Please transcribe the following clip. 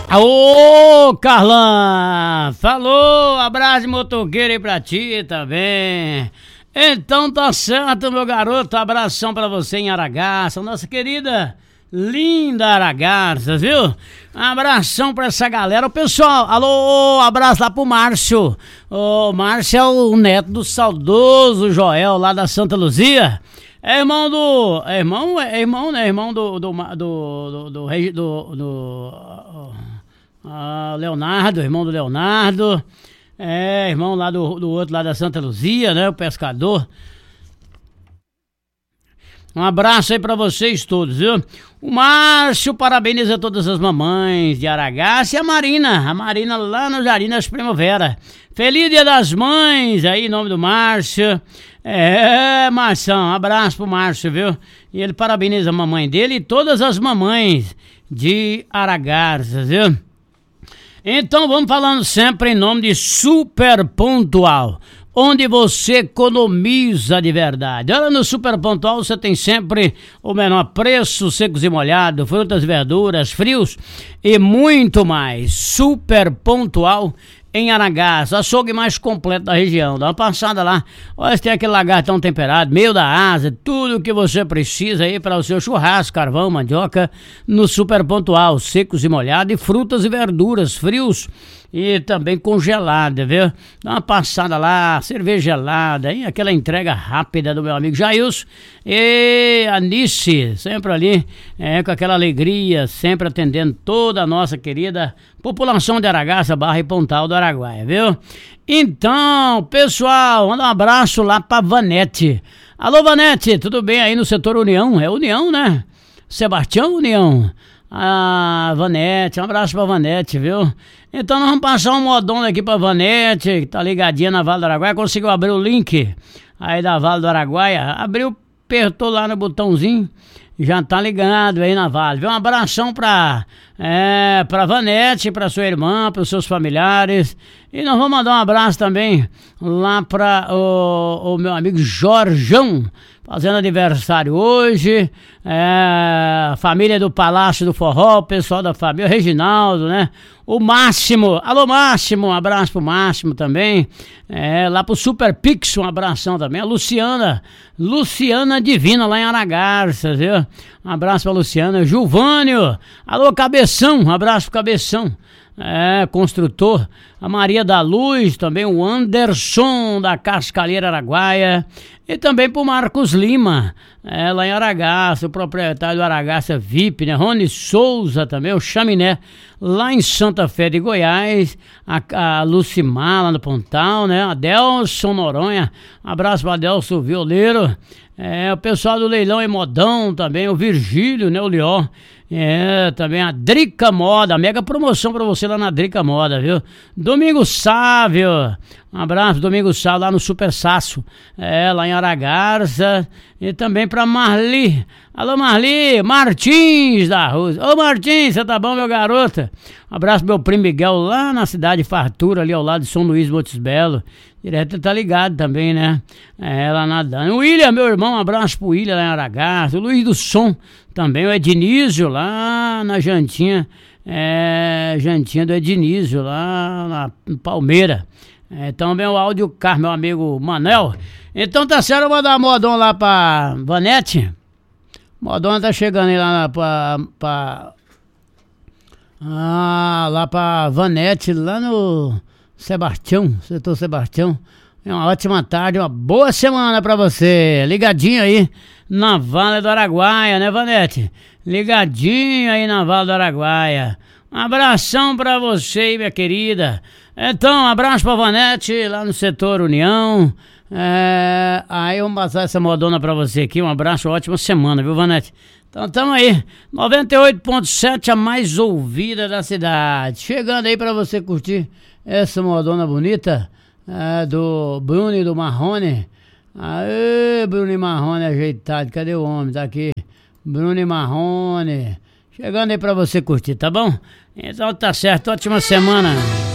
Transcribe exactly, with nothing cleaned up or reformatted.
Ô, Carlão! Falou! Abraço de motoqueiro aí pra ti também. Então tá certo, meu garoto. Abração pra você em Aragaça, nossa querida, linda Aragaça, viu? Abração pra essa galera. O pessoal, alô, abraço lá pro Márcio. O Márcio é o neto do saudoso Joel, lá da Santa Luzia. É irmão do... É irmão, é irmão, né? Irmão do... do... do... do... do, do, do, do ah, Leonardo, irmão do Leonardo. É, irmão lá do, do outro lá da Santa Luzia, né? O pescador. Um abraço aí pra vocês todos, viu? O Márcio parabeniza todas as mamães de Aragaça e a Marina. A Marina lá no Jardim das Primavera. Feliz Dia das Mães aí, em nome do Márcio. É, Marção, um abraço pro Márcio, viu? E ele parabeniza a mamãe dele e todas as mamães de Aragaça, viu? Então vamos falando sempre em nome de Super Pontual, onde você economiza de verdade. Olha, no Super Pontual você tem sempre o menor preço, secos e molhados, frutas e verduras, frios e muito mais. Super Pontual em Aragaça, açougue mais completo da região. Dá uma passada lá. Olha, se tem aquele lagartão temperado, meio da asa, tudo o que você precisa aí para o seu churrasco, carvão, mandioca, no Super Pontual, secos e molhados, e frutas e verduras, frios e também congelada, viu? Dá uma passada lá, cerveja gelada, hein? Aquela entrega rápida do meu amigo Jailson e a Nice, sempre ali, é, com aquela alegria, sempre atendendo toda a nossa querida população de Aragaça, Barra e Pontal do Araguaia, viu? Então, pessoal, manda um abraço lá pra Vanete. Alô, Vanete, tudo bem aí no setor União? É União, né? Sebastião União? Ah, Vanete, um abraço pra Vanete, viu? Então nós vamos passar um modão aqui pra Vanete, que tá ligadinha na Vale do Araguaia. Conseguiu abrir o link aí da Vale do Araguaia. Abriu, apertou lá no botãozinho, já tá ligado aí na Vale, viu? Um abração pra, é, pra Vanete, pra sua irmã, pros seus familiares. E nós vamos mandar um abraço também lá pra o, o meu amigo Jorjão, fazendo aniversário hoje, é, família do Palácio do Forró, o pessoal da família, o Reginaldo, né? O Máximo, alô Máximo, um abraço pro Máximo também, é, lá pro Super Pix, um abração também, a Luciana, Luciana Divina lá em Aragaça, viu? Um abraço pra Luciana, Gilvânio, alô Cabeção, um abraço pro Cabeção. É, construtor, a Maria da Luz, também o Anderson da Cascalheira Araguaia, e também pro Marcos Lima, é, lá em Aragaça, o proprietário do Aragaça V I P, né? Rony Souza também, o Chaminé, lá em Santa Fé de Goiás, a, a Lucimar lá no Pontal, né? Adelson Noronha, abraço pro Adelson Violeiro, é, o pessoal do Leilão em Modão também, o Virgílio, né? O Lió. É, também a Drica Moda, mega promoção pra você lá na Drica Moda, viu? Domingo Sávio, um abraço, Domingo Sávio lá no Super Saço, é, lá em Aragaça, e também pra Marli, alô Marli, Martins da Rússia, ô Martins, você tá bom, meu garoto? Um abraço pro meu primo Miguel lá na cidade de Fartura, ali ao lado de São Luís Montes Belo, direto tá ligado também, né? É, lá nadando. O William, meu irmão, um abraço pro William lá em Aragaça, o Luiz do Som, também o Ednísio lá na Jantinha, é, Jantinha do Ednísio lá na Palmeira. É, também o Áudio Car, meu amigo Manel. Então tá certo, eu vou dar modão lá pra Vanete. Modona tá chegando aí lá pra, pra ah, lá pra Vanete, lá no Sebastião, setor Sebastião. É uma ótima tarde, uma boa semana pra você. Ligadinho aí na Vale do Araguaia, né, Vanete? Ligadinho aí na Vale do Araguaia. Um abração pra você, minha querida. Então, um abraço pra Vanete, lá no setor União. É, aí vamos passar essa modona pra você aqui. Um abraço, ótima semana, viu, Vanete? Então, tamo aí. noventa e oito ponto sete, a mais ouvida da cidade. Chegando aí pra você curtir essa modona bonita. É, do Bruno e do Marrone. Aê, Bruno e Marrone ajeitado. Cadê o homem? Tá aqui. Bruno e Marrone. Chegando aí pra você curtir, tá bom? Então tá certo. Ótima semana.